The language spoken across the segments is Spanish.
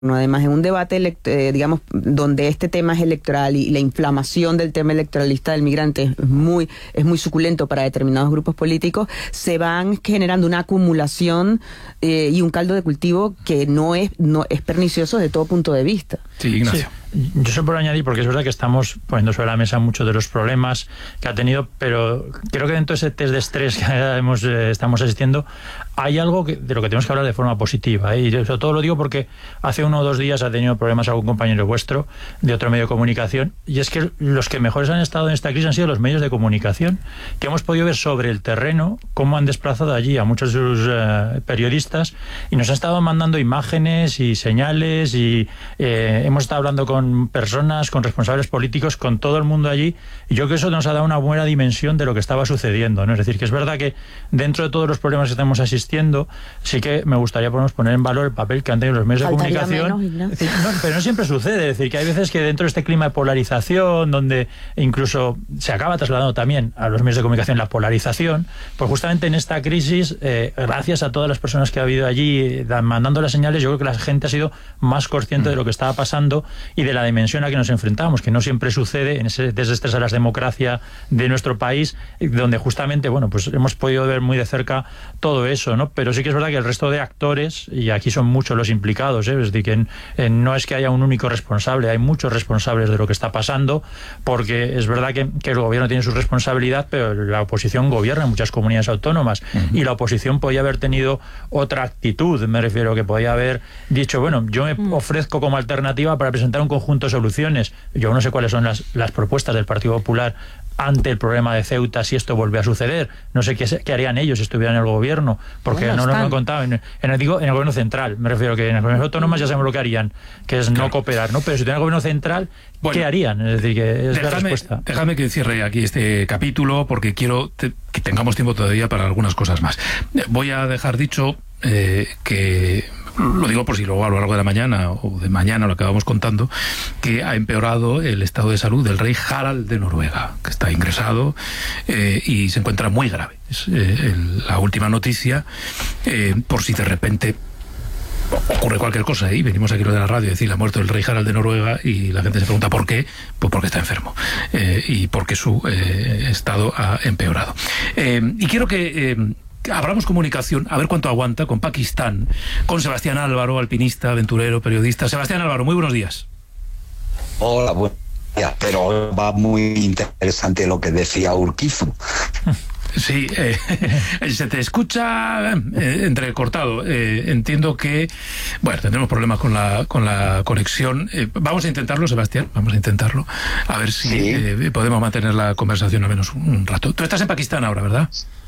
Además, en un debate, digamos, donde este tema es electoral y la inflamación del tema electoralista del migrante es muy suculento para determinados grupos políticos, se van generando una acumulación y un caldo de cultivo que no es pernicioso desde todo punto de vista. Sí, Ignacio. Sí. Yo solo por añadir, porque es verdad que estamos poniendo sobre la mesa muchos de los problemas que ha tenido, pero creo que dentro de ese test de estrés que estamos asistiendo, hay algo de lo que tenemos que hablar de forma positiva. Y sobre todo lo digo porque hace 1 o 2 días ha tenido problemas algún compañero vuestro de otro medio de comunicación, y es que los que mejores han estado en esta crisis han sido los medios de comunicación, que hemos podido ver sobre el terreno cómo han desplazado allí a muchos de sus periodistas, y nos han estado mandando imágenes y señales, y hemos estado hablando con personas, con responsables políticos, con todo el mundo allí, y yo creo que eso nos ha dado una buena dimensión de lo que estaba sucediendo, ¿no? Es decir, que es verdad que dentro de todos los problemas que estamos asistiendo, sí que me gustaría poner en valor el papel que han tenido los medios de comunicación. Pero no siempre sucede, es decir, que hay veces que dentro de este clima de polarización, donde incluso se acaba trasladando también a los medios de comunicación la polarización, pues justamente en esta crisis, gracias a todas las personas que ha habido allí mandando las señales, yo creo que la gente ha sido más consciente de lo que estaba pasando y de la dimensión a que nos enfrentamos, que no siempre sucede en ese desestrés a la democracia de nuestro país, donde justamente, bueno, pues hemos podido ver muy de cerca todo eso, ¿no? Pero sí que es verdad que el resto de actores, y aquí son muchos los implicados, es decir, que no es que haya un único responsable, hay muchos responsables de lo que está pasando, porque es verdad que el gobierno tiene su responsabilidad, pero la oposición gobierna en muchas comunidades autónomas, y la oposición podía haber tenido otra actitud, me refiero, que podía haber dicho, bueno, yo me ofrezco como alternativa para presentar un conjunto de soluciones. Yo no sé cuáles son las propuestas del Partido Popular ante el problema de Ceuta si esto vuelve a suceder. No sé qué harían ellos si estuvieran en el gobierno, porque no lo han contado en el gobierno central. Me refiero que en las comunidades autónomas ya sabemos lo que harían, que es no cooperar, ¿no? Pero si tienen el gobierno central, ¿qué harían? Es decir, que es la respuesta. Déjame que cierre aquí este capítulo, porque quiero que tengamos tiempo todavía para algunas cosas más. Voy a dejar dicho que... Lo digo por si luego a lo largo de la mañana o de mañana lo acabamos contando, que ha empeorado el estado de salud del rey Harald de Noruega, que está ingresado y se encuentra muy grave. Es la última noticia, por si de repente ocurre cualquier cosa, y venimos aquí lo de la radio, decir, ha muerto el rey Harald de Noruega, y la gente se pregunta ¿por qué? Pues porque está enfermo, y porque su estado ha empeorado. Y quiero que abramos comunicación, a ver cuánto aguanta, con Pakistán, con Sebastián Álvaro, alpinista, aventurero, periodista. Sebastián Álvaro, muy buenos días. Hola, buenos días, pero va muy interesante lo que decía Urquizu. Sí, se te escucha entrecortado. Entiendo que, bueno, tendremos problemas con la conexión. Vamos a intentarlo, Sebastián, vamos a intentarlo. A ver si podemos mantener la conversación al menos un rato. Tú estás en Pakistán ahora, ¿verdad?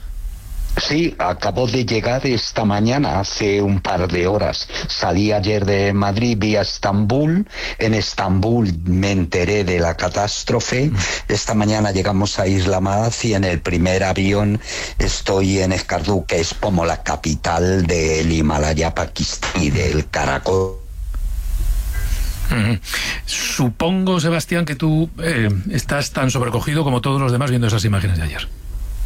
Sí, acabo de llegar esta mañana, hace un par de horas. Salí ayer de Madrid vía Estambul. En Estambul me enteré de la catástrofe. Esta mañana llegamos a Islamabad y en el primer avión estoy en Escardú, que es como la capital del Himalaya pakistaní, del Karakorum. Supongo, Sebastián, que tú estás tan sobrecogido como todos los demás viendo esas imágenes de ayer.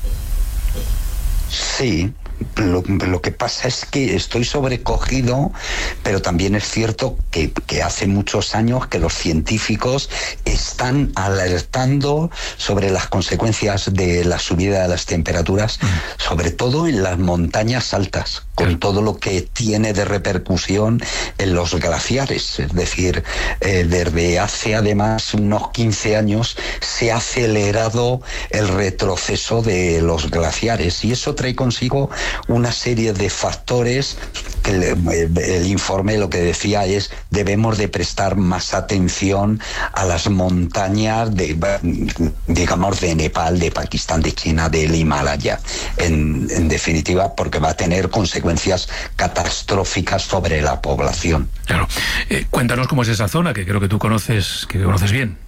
Sí, lo que pasa es que estoy sobrecogido, pero también es cierto que hace muchos años que los científicos están alertando sobre las consecuencias de la subida de las temperaturas, sobre todo en las montañas altas, con todo lo que tiene de repercusión en los glaciares. Es decir, desde hace además unos 15 años se ha acelerado el retroceso de los glaciares, y eso trae consigo una serie de factores que el informe lo que decía es: debemos de prestar más atención a las montañas digamos de Nepal, de Pakistán, de China, del Himalaya, en definitiva, porque va a tener consecuencias catastróficas sobre la población. Claro. Cuéntanos cómo es esa zona, que creo que tú conoces bien.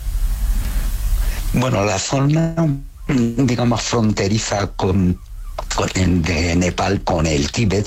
Bueno, la zona, digamos, fronteriza con de Nepal con el Tíbet,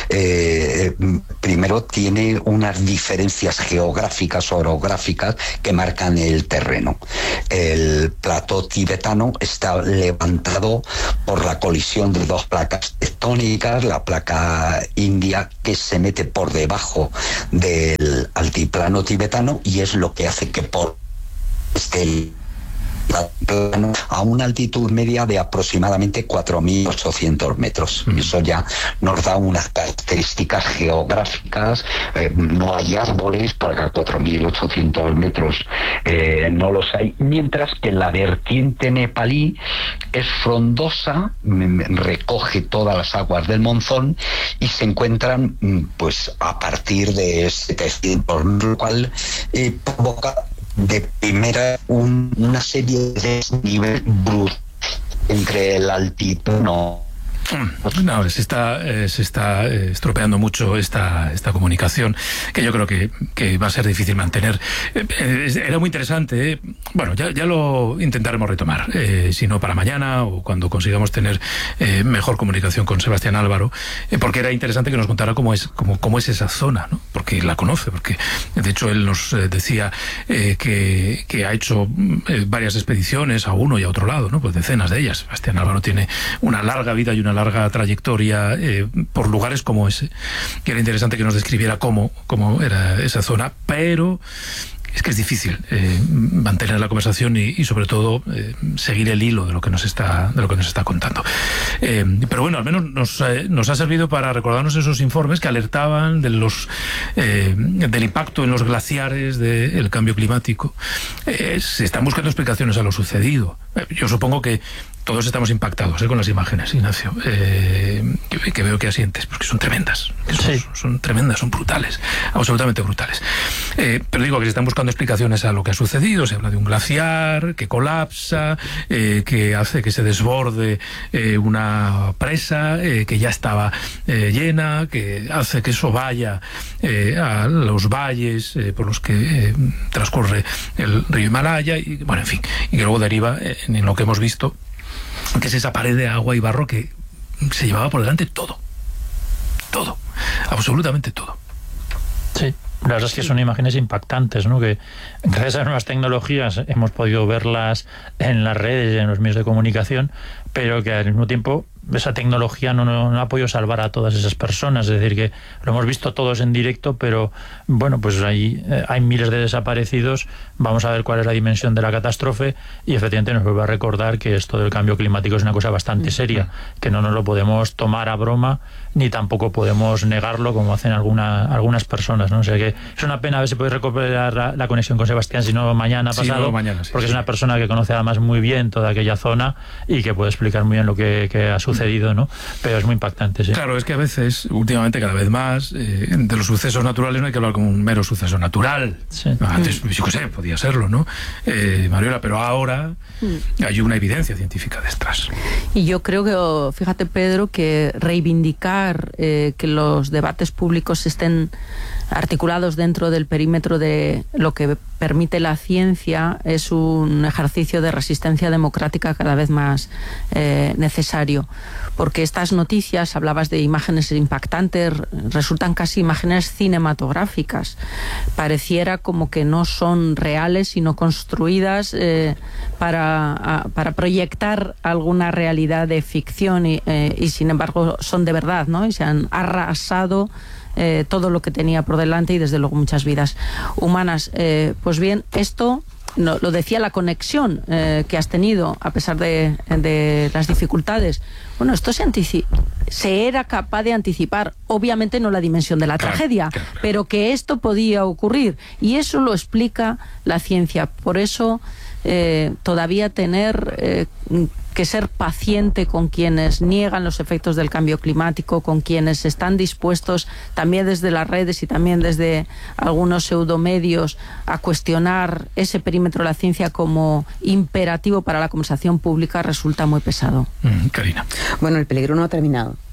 primero tiene unas diferencias geográficas, orográficas, que marcan el terreno. El plató tibetano está levantado por la colisión de dos placas tectónicas, la placa india, que se mete por debajo del altiplano tibetano, y es lo que hace que por este plano a una altitud media de aproximadamente 4.800 metros. Eso ya nos da unas características geográficas. No hay árboles para 4.800 metros, no los hay, mientras que la vertiente nepalí es frondosa, recoge todas las aguas del monzón y se encuentran pues a partir de 700, lo cual provoca de primera una serie de desnivel brutal entre el altiplano. No, se está estropeando mucho esta comunicación, que yo creo que va a ser difícil mantener. Era muy interesante. Bueno, ya lo intentaremos retomar, si no para mañana o cuando consigamos tener mejor comunicación con Sebastián Álvaro, porque era interesante que nos contara cómo es esa zona, ¿no? Porque la conoce, porque de hecho él nos decía que ha hecho varias expediciones a uno y a otro lado, ¿no? Pues decenas de ellas. Sebastián Álvaro tiene una larga vida y una larga trayectoria por lugares como ese, que era interesante que nos describiera cómo era esa zona, pero es que es difícil mantener la conversación y sobre todo seguir el hilo de lo que nos está contando. Pero bueno, al menos nos ha servido para recordarnos esos informes que alertaban del impacto en los glaciares del cambio climático. Se están buscando explicaciones a lo sucedido. Yo supongo que todos estamos impactados con las imágenes, Ignacio, que veo que asientes, porque son tremendas. Son tremendas, son brutales, absolutamente brutales. Pero digo que se están buscando explicaciones a lo que ha sucedido. Se habla de un glaciar que colapsa, que hace que se desborde una presa que ya estaba llena, que hace que eso vaya a los valles por los que transcurre el río Himalaya, y bueno, en fin, y que luego deriva en lo que hemos visto, que es esa pared de agua y barro que se llevaba por delante todo, absolutamente todo. Sí, la verdad es que son imágenes impactantes, ¿no? Que gracias a nuevas tecnologías hemos podido verlas en las redes y en los medios de comunicación, pero que al mismo tiempo esa tecnología no ha podido salvar a todas esas personas. Es decir, que lo hemos visto todos en directo, pero bueno, pues hay miles de desaparecidos. Vamos a ver cuál es la dimensión de la catástrofe, y efectivamente nos vuelve a recordar que esto del cambio climático es una cosa bastante seria, que no nos lo podemos tomar a broma, ni tampoco podemos negarlo como hacen algunas personas, ¿no? O sea que es una pena. A ver si podéis recuperar la conexión con Sebastián, si no mañana pasado, porque es una persona que conoce además muy bien toda aquella zona y que puede explicar muy bien lo que ha sucedido, ¿no? Pero es muy impactante, sí. Claro, es que a veces, últimamente cada vez más, de los sucesos naturales no hay que hablar como un mero suceso natural. Sí. Antes, yo qué sé, podía serlo, ¿no? Mariola, pero ahora hay una evidencia científica detrás. Y yo creo que, fíjate, Pedro, que reivindicar que los debates públicos estén articulados dentro del perímetro de lo que permite la ciencia es un ejercicio de resistencia democrática cada vez más necesario, porque estas noticias, hablabas de imágenes impactantes, resultan casi imágenes cinematográficas. Pareciera como que no son reales, sino construidas para proyectar alguna realidad de ficción y sin embargo son de verdad, ¿no? Y se han arrasado todo lo que tenía por delante y desde luego muchas vidas humanas. Pues bien, esto lo decía, la conexión que has tenido a pesar de las dificultades. Bueno, esto se era capaz de anticipar, obviamente no la dimensión de la tragedia, pero que esto podía ocurrir, y eso lo explica la ciencia. Por eso todavía tener que ser paciente con quienes niegan los efectos del cambio climático, con quienes están dispuestos también desde las redes y también desde algunos pseudomedios a cuestionar ese perímetro de la ciencia como imperativo para la conversación pública, resulta muy pesado. Karina. Bueno, el peligro no ha terminado.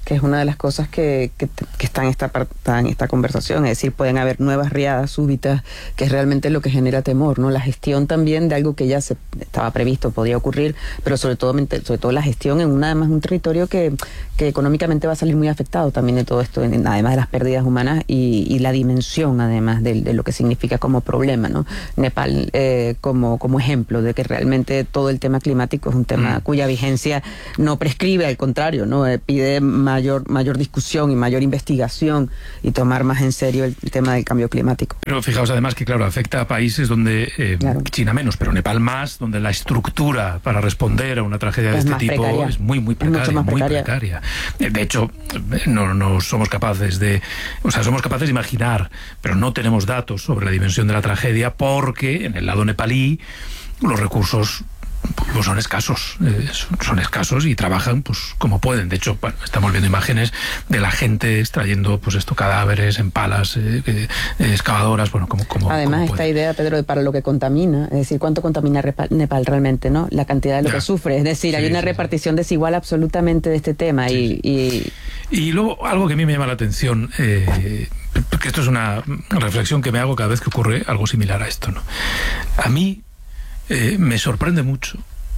que es una de las cosas que está en esta conversación. Es decir, pueden haber nuevas riadas súbitas, que es realmente lo que genera temor, ¿no? La gestión también de algo que ya se estaba previsto, podía ocurrir, pero sobre todo la gestión en además un territorio que económicamente va a salir muy afectado también de todo esto, además de las pérdidas humanas y la dimensión además de lo que significa como problema, ¿no? Nepal como ejemplo de que realmente todo el tema climático es un tema cuya vigencia no prescribe, al contrario, ¿no? Pide mayor discusión y mayor investigación y tomar más en serio el tema del cambio climático. Pero fijaos además que, claro, afecta a países donde China menos, pero Nepal más, donde la estructura para responder a una tragedia de este tipo precaria. Es muy precaria. De hecho, no somos capaces somos capaces de imaginar, pero no tenemos datos sobre la dimensión de la tragedia, porque en el lado nepalí los recursos pues son escasos y trabajan pues como pueden. De hecho, bueno, estamos viendo imágenes de la gente extrayendo pues cadáveres en palas, excavadoras, bueno, como además como esta idea, Pedro, de para lo que contamina, es decir, cuánto contamina Nepal realmente, ¿no? La cantidad de lo que sufre, es decir, hay una repartición desigual absolutamente de este tema. Y luego algo que a mí me llama la atención, porque esto es una reflexión que me hago cada vez que ocurre algo similar a esto, ¿no? A mí me sorprende mucho.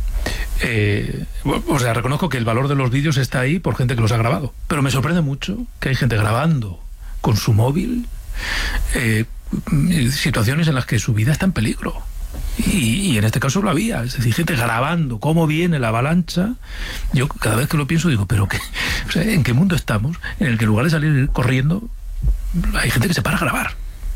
Reconozco que el valor de los vídeos está ahí por gente que los ha grabado, pero me sorprende mucho que hay gente grabando con su móvil situaciones en las que su vida está en peligro. Y en este caso lo había, es decir, gente grabando cómo viene la avalancha. Yo cada vez que lo pienso digo, pero ¿qué? ¿En qué mundo estamos? En el que en lugar de salir corriendo hay gente que se para a grabar.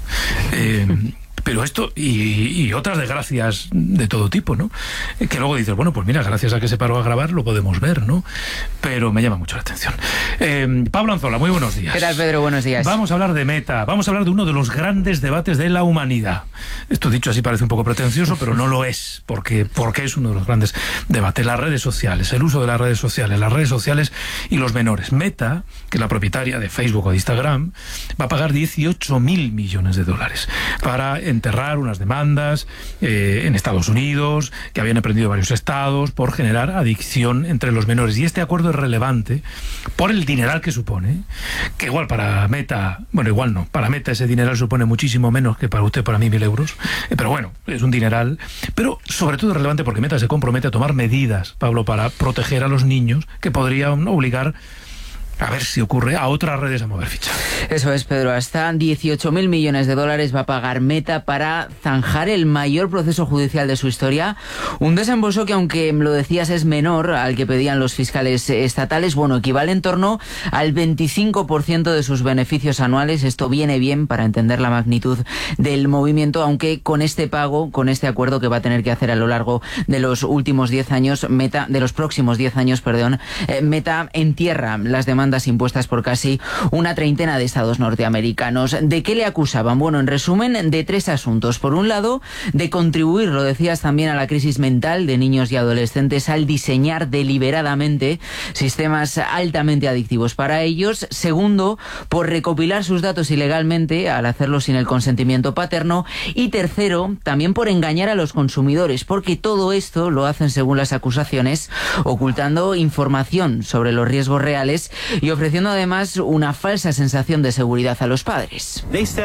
Pero esto y otras desgracias de todo tipo, ¿no? Que luego dices, bueno, pues mira, gracias a que se paró a grabar lo podemos ver, ¿no? Pero me llama mucho la atención. Pablo Anzola, muy buenos días. ¿Qué tal, Pedro? Buenos días. Vamos a hablar de Meta, vamos a hablar de uno de los grandes debates de la humanidad. Esto dicho así parece un poco pretencioso, pero no lo es, porque es uno de los grandes debates. Las redes sociales, el uso de las redes sociales y los menores. Meta, que es la propietaria de Facebook o de Instagram, va a pagar $18.000 millones para enterrar unas demandas en Estados Unidos, que habían emprendido varios estados, por generar adicción entre los menores. Y este acuerdo es relevante por el dineral que supone, que igual para Meta, bueno, igual no, para Meta ese dineral supone muchísimo menos que para usted, para mí, 1.000 euros, pero bueno, es un dineral, pero sobre todo es relevante porque Meta se compromete a tomar medidas, Pablo, para proteger a los niños, que podrían obligar, a ver si ocurre, a otras redes a mover ficha. Eso es, Pedro. Hasta $18.000 millones va a pagar Meta para zanjar el mayor proceso judicial de su historia. Un desembolso que, aunque lo decías, es menor al que pedían los fiscales estatales, bueno, equivale en torno al 25% de sus beneficios anuales. Esto viene bien para entender la magnitud del movimiento, aunque con este pago, con este acuerdo que va a tener que hacer a lo largo de los últimos 10 años, de los próximos 10 años, Meta entierra las demandas impuestas por casi una treintena de estados norteamericanos. ¿De qué le acusaban? Bueno, en resumen, de 3 asuntos. Por un lado, de contribuir, lo decías también, a la crisis mental de niños y adolescentes al diseñar deliberadamente sistemas altamente adictivos para ellos. Segundo, por recopilar sus datos ilegalmente al hacerlo sin el consentimiento paterno. Y tercero, también por engañar a los consumidores, porque todo esto lo hacen, según las acusaciones, ocultando información sobre los riesgos reales y ofreciendo además una falsa sensación de seguridad a los padres.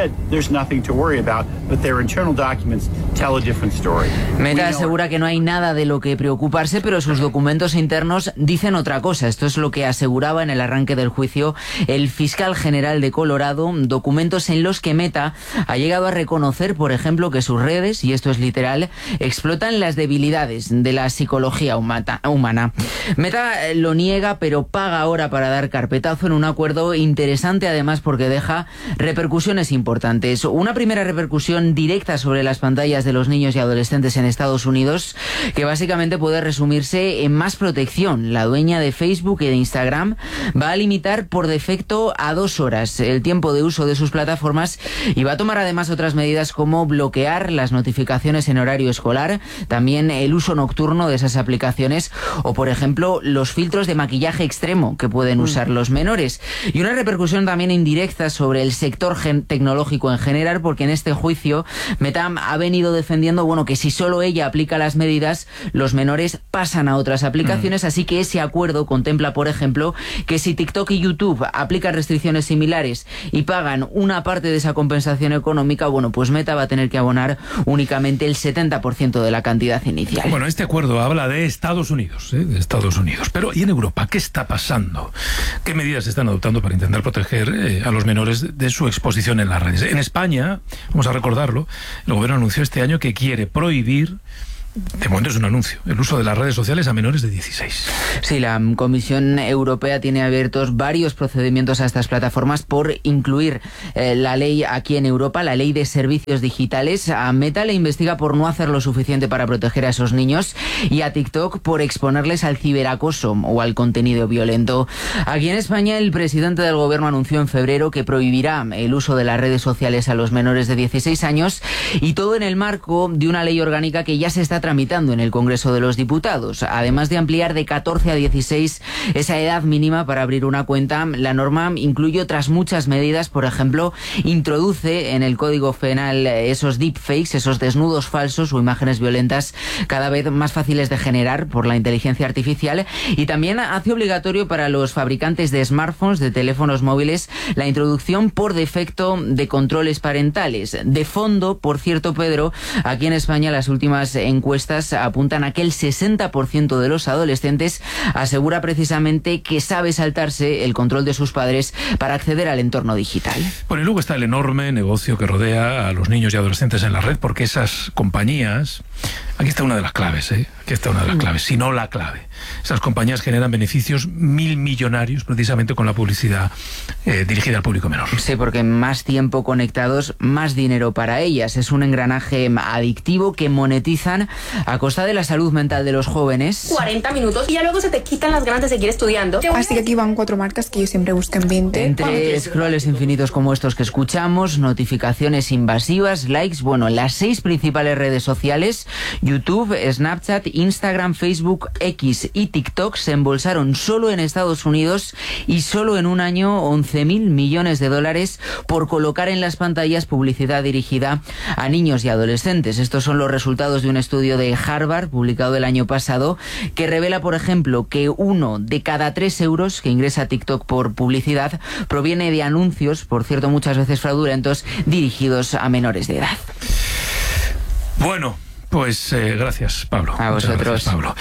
Meta asegura que no hay nada de lo que preocuparse, pero sus documentos internos dicen otra cosa. Esto es lo que aseguraba en el arranque del juicio el fiscal general de Colorado, documentos en los que Meta ha llegado a reconocer, por ejemplo, que sus redes, y esto es literal, explotan las debilidades de la psicología humana. Meta lo niega, pero paga ahora para dar carpetazo en un acuerdo interesante, además, porque deja repercusiones importantes. Una primera repercusión directa sobre las pantallas de los niños y adolescentes en Estados Unidos, que básicamente puede resumirse en más protección. La dueña de Facebook y de Instagram va a limitar por defecto a 2 horas el tiempo de uso de sus plataformas y va a tomar además otras medidas como bloquear las notificaciones en horario escolar, también el uso nocturno de esas aplicaciones o, por ejemplo, los filtros de maquillaje extremo que pueden usar los menores. Y una repercusión también indirecta sobre el sector tecnológico en general, porque en este juicio Meta ha venido defendiendo, bueno, que si solo ella aplica las medidas, los menores pasan a otras aplicaciones, así que ese acuerdo contempla, por ejemplo, que si TikTok y YouTube aplican restricciones similares y pagan una parte de esa compensación económica, bueno, pues Meta va a tener que abonar únicamente el 70% de la cantidad inicial. Bueno, este acuerdo habla de Estados Unidos, de Estados Unidos. Pero ¿y en Europa qué está pasando? ¿Qué medidas se están adoptando para intentar proteger a los menores de su exposición en las redes? En España, vamos a recordarlo, el gobierno anunció este año que quiere prohibir, de momento es un anuncio, el uso de las redes sociales a menores de 16. Sí, la Comisión Europea tiene abiertos varios procedimientos a estas plataformas por incluir la ley aquí en Europa, la ley de servicios digitales. A Meta le investiga por no hacer lo suficiente para proteger a esos niños y a TikTok por exponerles al ciberacoso o al contenido violento. Aquí en España el presidente del gobierno anunció en febrero que prohibirá el uso de las redes sociales a los menores de 16 años y todo en el marco de una ley orgánica que ya se está tramitando en el Congreso de los Diputados. Además de ampliar de 14 a 16 esa edad mínima para abrir una cuenta, la norma incluye otras muchas medidas. Por ejemplo, introduce en el Código Penal esos deepfakes, esos desnudos falsos o imágenes violentas cada vez más fáciles de generar por la inteligencia artificial, y también hace obligatorio para los fabricantes de smartphones, de teléfonos móviles, la introducción por defecto de controles parentales. De fondo, por cierto, Pedro, aquí en España las últimas encuestas apuntan a que el 60% de los adolescentes asegura precisamente que sabe saltarse el control de sus padres para acceder al entorno digital. Bueno, y luego está el enorme negocio que rodea a los niños y adolescentes en la red, porque esas compañías, aquí está una de las claves, aquí está una de las claves, si no la clave. Esas compañías generan beneficios millonarios precisamente con la publicidad dirigida al público menor. Sí, porque más tiempo conectados, más dinero para ellas. Es un engranaje adictivo que monetizan a costa de la salud mental de los jóvenes. 40 minutos y ya luego se te quitan las ganas de seguir estudiando. Así que aquí van 4 marcas que yo siempre busco en 20. Entre scrolls infinitos como estos que escuchamos, notificaciones invasivas, likes, bueno, las 6 principales redes sociales, YouTube, Snapchat, Instagram, Facebook, X y TikTok, se embolsaron solo en Estados Unidos y solo en un año 11.000 millones de dólares por colocar en las pantallas publicidad dirigida a niños y adolescentes. Estos son los resultados de un estudio de Harvard publicado el año pasado que revela, por ejemplo, que 1 de cada 3 euros que ingresa TikTok por publicidad proviene de anuncios, por cierto muchas veces fraudulentos, dirigidos a menores de edad. Bueno, pues gracias, Pablo. A vosotros. Gracias, Pablo.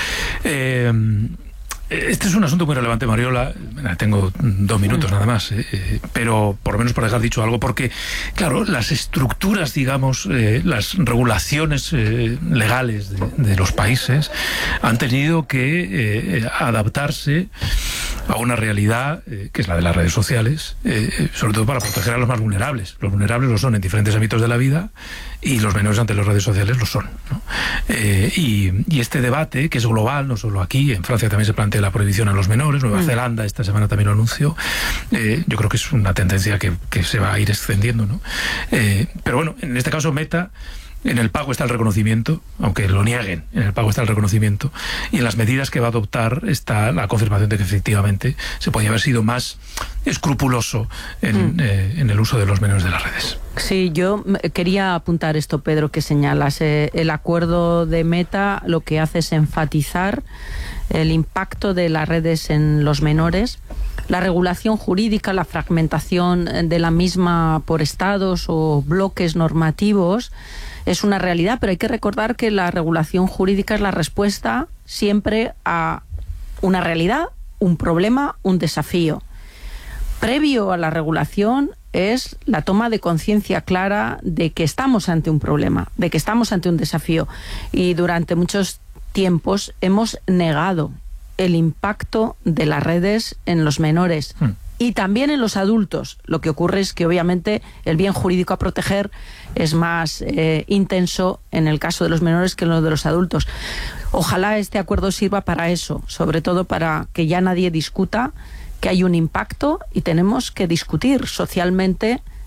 Este es un asunto muy relevante, Mariola. Tengo 2 minutos nada más, pero por lo menos para dejar dicho algo, porque, claro, las estructuras, digamos, las regulaciones legales de los países han tenido que adaptarse a una realidad que es la de las redes sociales, sobre todo para proteger a los más vulnerables. Los vulnerables lo son en diferentes ámbitos de la vida y los menores ante las redes sociales lo son, ¿no? Y este debate, que es global, no solo aquí, en Francia también se plantea la prohibición a los menores, Nueva Zelanda esta semana también lo anunció, yo creo que es una tendencia que se va a ir extendiendo, ¿no? Pero bueno, en este caso Meta, en el pago está el reconocimiento, aunque lo nieguen, en el pago está el reconocimiento, y en las medidas que va a adoptar está la confirmación de que efectivamente se podía haber sido más escrupuloso en el uso de los menores de las redes. Sí, yo quería apuntar esto, Pedro, que señalas. El acuerdo de Meta lo que hace es enfatizar el impacto de las redes en los menores, la regulación jurídica, la fragmentación de la misma por estados o bloques normativos es una realidad, pero hay que recordar que la regulación jurídica es la respuesta siempre a una realidad, un problema, un desafío. Previo a la regulación es la toma de conciencia clara de que estamos ante un problema, de que estamos ante un desafío. Y durante muchos tiempos hemos negado el impacto de las redes en los menores y también en los adultos. Lo que ocurre es que obviamente el bien jurídico a proteger es más intenso en el caso de los menores que en lo de los adultos. Ojalá este acuerdo sirva para eso, sobre todo para que ya nadie discuta que hay un impacto y tenemos que discutir socialmente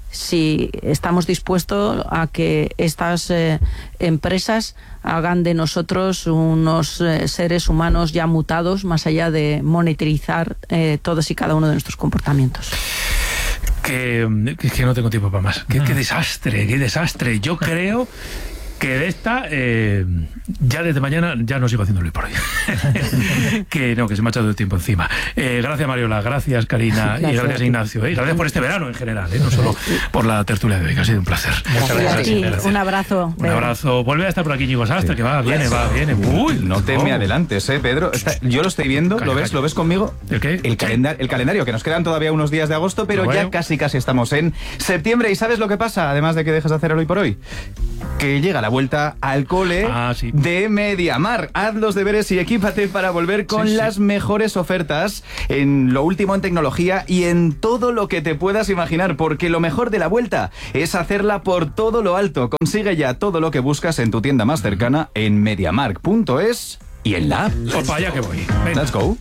si estamos dispuestos a que estas empresas hagan de nosotros unos seres humanos ya mutados, más allá de monetarizar todos y cada uno de nuestros comportamientos. Que no tengo tiempo para más. Qué desastre. Yo creo que de esta ya desde mañana ya no sigo haciendo Hoy por Hoy. que se me ha echado el tiempo encima. Gracias, Mariola, gracias, Karina, y gracias, Ignacio, y gracias por este verano en general, no solo por la tertulia de hoy, que ha sido un placer. Muchas gracias. Un abrazo. Un abrazo. Vuelve a estar por aquí Íñigo Sastre, que viene. Uy, no te me adelantes, Pedro. Yo lo estoy viendo, ¿lo ves conmigo? ¿El qué? El calendario, que nos quedan todavía unos días de agosto, pero ya casi estamos en septiembre. ¿Y sabes lo que pasa? Además de que dejas de hacer el Hoy por Hoy, que llega la vuelta al cole de MediaMarkt. Haz los deberes y equípate para volver con las mejores ofertas en lo último en tecnología y en todo lo que te puedas imaginar, porque lo mejor de la vuelta es hacerla por todo lo alto. Consigue ya todo lo que buscas en tu tienda más cercana en MediaMarkt.es y en la app. Pues para allá que voy. Venga. Let's go.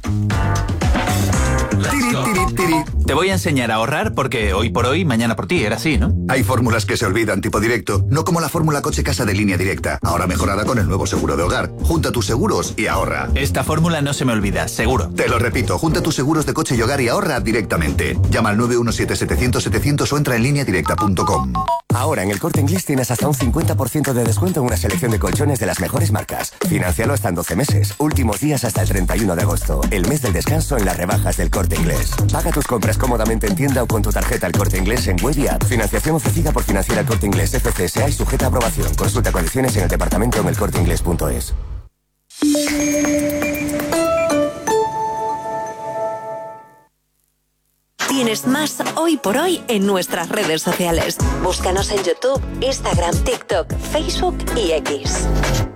Te voy a enseñar a ahorrar porque hoy por hoy, mañana por ti, era así, ¿no? Hay fórmulas que se olvidan, tipo directo, no como la fórmula coche-casa de Línea Directa, ahora mejorada con el nuevo seguro de hogar. Junta tus seguros y ahorra. Esta fórmula no se me olvida, seguro. Te lo repito, junta tus seguros de coche y hogar y ahorra directamente. Llama al 917-700-700 o entra en lineadirecta.com. Ahora en el Corte Inglés tienes hasta un 50% de descuento en una selección de colchones de las mejores marcas. Financialo hasta en 12 meses. Últimos días hasta el 31 de agosto. El mes del descanso en las rebajas del Corte Inglés. Paga tus compras cómodamente en tienda o con tu tarjeta El Corte Inglés en web y app. Financiación ofrecida por Financiera El Corte Inglés FCSA y sujeta a aprobación. Consulta condiciones en el departamento en elcorteinglés.es. Tienes más Hoy por Hoy en nuestras redes sociales. Búscanos en YouTube, Instagram, TikTok, Facebook y X.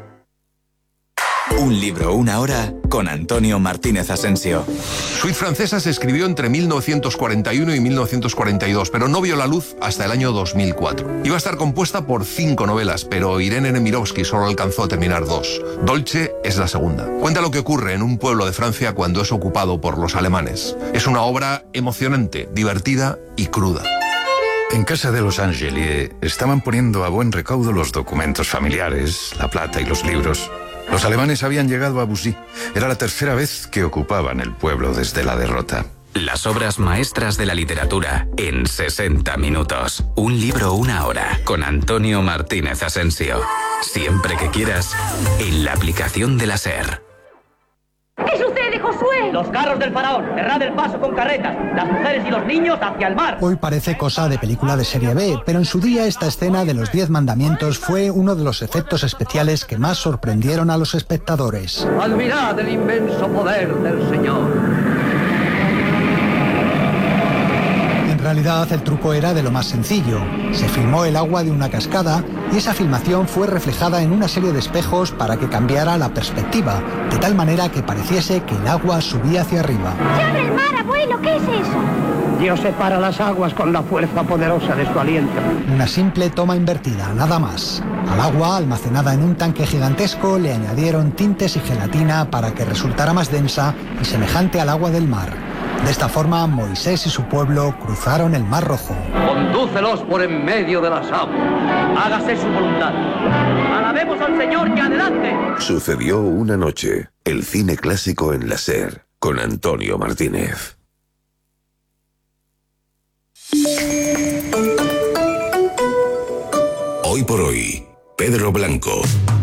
Un libro, una hora, con Antonio Martínez Asensio. Suite Francesa se escribió entre 1941 y 1942, pero no vio la luz hasta el año 2004. Iba a estar compuesta por 5 novelas, pero Irene Nemirovsky solo alcanzó a terminar 2. Dolce es la segunda. Cuenta lo que ocurre en un pueblo de Francia cuando es ocupado por los alemanes. Es una obra emocionante, divertida y cruda. En casa de los Angeli estaban poniendo a buen recaudo los documentos familiares, la plata y los libros. Los alemanes habían llegado a Bussy. Era la tercera vez que ocupaban el pueblo desde la derrota. Las obras maestras de la literatura en 60 minutos. Un libro, una hora, con Antonio Martínez Asensio. Siempre que quieras, en la aplicación de la SER. ¿Qué sucede, Josué? Los carros del faraón, cerrad el paso con carretas, las mujeres y los niños hacia el mar. Hoy parece cosa de película de serie B, pero en su día esta escena de los 10 mandamientos fue uno de los efectos especiales que más sorprendieron a los espectadores. Admirad el inmenso poder del Señor. En realidad el truco era de lo más sencillo. Se filmó el agua de una cascada y esa filmación fue reflejada en una serie de espejos para que cambiara la perspectiva, de tal manera que pareciese que el agua subía hacia arriba. ¡Se abre el mar, abuelo! ¿Qué es eso? Dios separa las aguas con la fuerza poderosa de su aliento. Una simple toma invertida, nada más. Al agua, almacenada en un tanque gigantesco, le añadieron tintes y gelatina para que resultara más densa y semejante al agua del mar. De esta forma, Moisés y su pueblo cruzaron el Mar Rojo. Condúcelos por en medio de las aguas. Hágase su voluntad. Alabemos al Señor y adelante. Sucedió una noche. El cine clásico en la SER, con Antonio Martínez. Hoy por hoy, Pedro Blanco.